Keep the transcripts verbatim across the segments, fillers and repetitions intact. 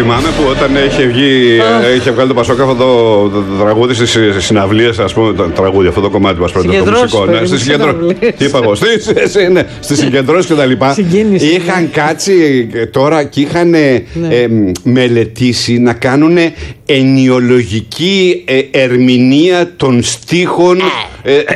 Θυμάμαι που όταν είχε βγει, είχε βγάλει το Πασόκ αυτό το, το, το τραγούδι στις συναυλίες, ας πούμε, το τραγούδι, αυτό το κομμάτι μας πρώτα, το μουσικό. Ναι, στις συγκεντρώσεις. Τι είπα εγώ, στις συγκεντρώσεις και τα λοιπά. Είχαν κάτσει τώρα και είχαν ναι. ε, μελετήσει να κάνουν ενιολογική ε, ερμηνεία των στίχων ε, ε,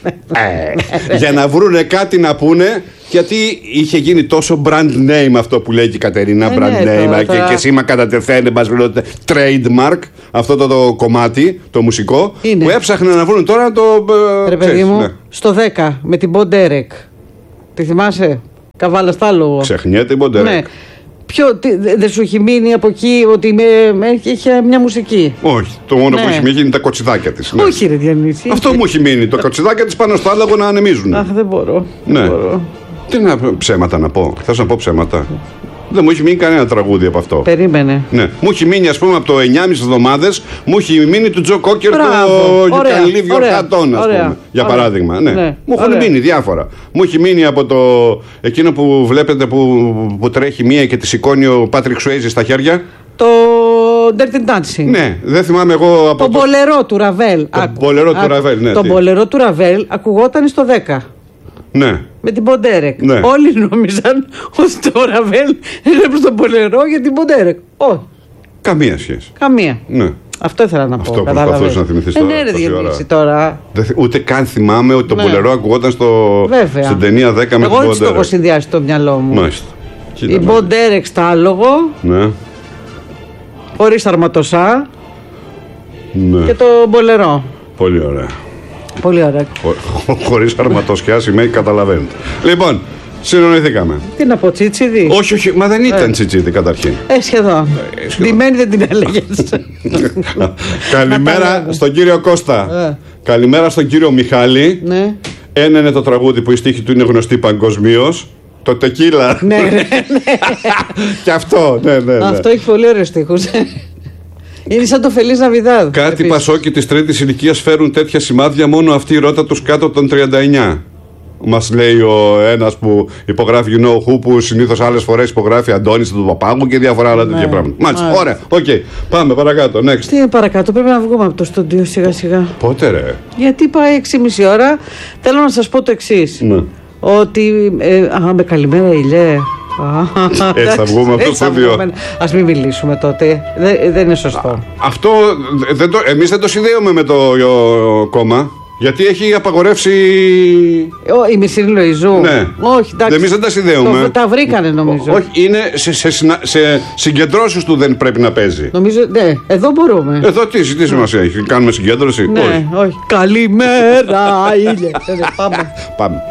ε, για να βρούνε κάτι να πούνε. Γιατί είχε γίνει τόσο brand name αυτό που λέει και η Κατερίνα, ε, brand ναι, name τώρα, και, τώρα... και σήμα κατά τεθέν, trademark, αυτό το, το κομμάτι, το μουσικό, είναι. Που έψαχναν να βρουν τώρα το... Ρε παιδί μου, ναι. Στο δέκα με την Μποντέρεκ, τη θυμάσαι, καβάλα στα λόγο. Ξεχνιέται η Μποντέρεκ. Ναι. Ποιο, δεν σου έχει μείνει από εκεί ότι με, είχε μια μουσική? Όχι, το μόνο ναι. που έχει μείνει είναι τα κοτσιδάκια της. Ναι. Όχι ρε Διανύση. Αυτό μου έχει μείνει, το κοτσιδάκια της πάνω στο άλογο να ανεμίζουν. Αχ, δεν μπορώ. Ναι. Δεν μπορώ. Τι να ψέματα να πω, θες να πω ψέματα? Δεν μου έχει μείνει κανένα τραγούδι από αυτό. Περίμενε. Ναι. Μου έχει μείνει, ας πούμε, από το εννιά και μισή εβδομάδες, μου έχει μείνει του Τζο Κόκερ το You Can Leave Your Hat On, ας πούμε. Για ωραία. Παράδειγμα. Ναι. Ναι. Μου έχουν μείνει διάφορα. Μου έχει μείνει από το εκείνο που βλέπετε που, που τρέχει μία και τη σηκώνει ο Πάτρικ Σουέιζι στα χέρια. Το Dirty Dancing. Ναι, δεν θυμάμαι εγώ από. Το μπολερό του Ραβέλ. Το μπολερό του Ραβέλ, ναι. Το μπολερό του Ραβέλ ακουγόταν στο δέκα. Ναι. Με την Μποντέρεκ. Ναι. Όλοι νόμιζαν ότι το Ραβέλ έγραψε τον Μπολερό για την Μποντέρεκ. Όχι. Καμία σχέση. Καμία. Ναι. Αυτό ήθελα να πω. Αυτό προσπαθούσε να θυμηθείς τώρα. Δεν είναι τώρα. Ούτε καν θυμάμαι ότι το ναι. Μπολερό ακουγόταν στο... στην ταινία δέκα με την Μποντέρεκ. Εγώ έτσι το έχω συνδυάσει στο μυαλό μου. Μάλιστα. Η Μποντέρεκ στα άλογο. Ναι. Χωρίς αρματοσά. Ναι. Και το Μπολερό. Πολύ ωραία. Πολύ ωραία. Χωρίς αρματοσιά σημαίνει καταλαβαίνετε. Λοιπόν, συνονιθήκαμε. Τι να πω, τσίτσιδι? Όχι, όχι, μα δεν ήταν ε. τσίτσιδι καταρχήν. Ε, σχεδόν. Ε, σχεδόν. Ντυμένη δεν την έλεγες. Καλημέρα στον κύριο Κώστα. Ε. Καλημέρα στον κύριο Μιχάλη. Ναι. Ένα είναι το τραγούδι που η στίχη του είναι γνωστή παγκοσμίως. Το τεκίλα. Ναι, ναι, ναι. Και αυτό, ναι, ναι, ναι. Αυτό έχει πολύ ωραίους στίχους. Είναι σαν το Φελής Ναβιδάδ. Κάτι επίσης. Πασόκοι της τρίτης ηλικίας φέρουν τέτοια σημάδια μόνο αυτή η ρότα τους κάτω των τριάντα εννιά. Μας λέει ο ένας που υπογράφει you know who, που συνήθως άλλες φορές υπογράφει Αντώνης του Παπάγου και διάφορα άλλα ναι. τέτοια πράγματα. Μάλιστα, ωραία, οκ. Okay. Πάμε παρακάτω, next. Τι είναι παρακάτω, πρέπει να βγούμε από το στούντιο σιγά σιγά. Πότε ρε? Γιατί πάει έξι και μισή ώρα. Θέλω να σας πω το εξής. Ναι. Ότι. Ε, α, με καλημέρα ηλιέ. Έτσι θα βγούμε από το στούντιο. Ας μην μιλήσουμε τότε. Δεν, δεν είναι σωστό. Αυτό δεν το, εμείς δεν το συνδέουμε με το κόμμα. Γιατί έχει απαγορεύσει. Η Μισήρη Λοϊζού. Ναι. Όχι, εντάξει. Εμείς δεν τα συνδέουμε. Το, τα βρήκανε νομίζω. Όχι, είναι σε, σε, σε, σε συγκεντρώσεις του δεν πρέπει να παίζει. Νομίζω, ναι, εδώ μπορούμε. Εδώ τι, τι σημασία έχει, κάνουμε συγκέντρωση. Ναι, όχι. όχι. Καλημέρα, ήλια. Πάμε. Πάμε.